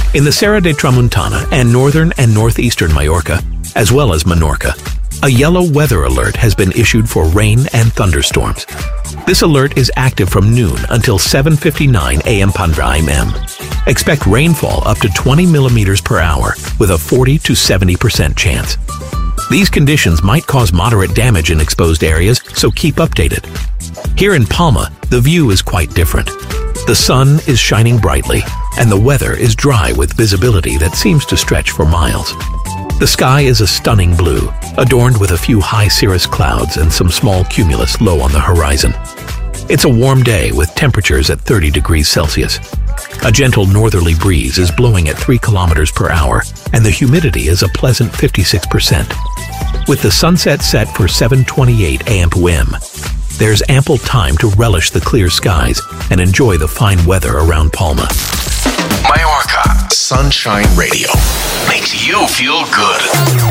In the Serra de Tramuntana and northern and northeastern Majorca, as well as Menorca, a yellow weather alert has been issued for rain and thunderstorms. This alert is active from noon until 7:59 a.m. Pandra IM. Expect rainfall up to 20 millimeters per hour with a 40 to 70% chance. These conditions might cause moderate damage in exposed areas, so keep updated. Here in Palma, the view is quite different. The sun is shining brightly, and the weather is dry with visibility that seems to stretch for miles. The sky is a stunning blue, adorned with a few high cirrus clouds and some small cumulus low on the horizon. It's a warm day with temperatures at 30 degrees Celsius. A gentle northerly breeze is blowing at 3 kilometers per hour, and the humidity is a pleasant 56%. With the sunset set for 7:28 a.m. WIM, there's ample time to relish the clear skies and enjoy the fine weather around Palma. Majorca Sunshine Radio makes you feel good.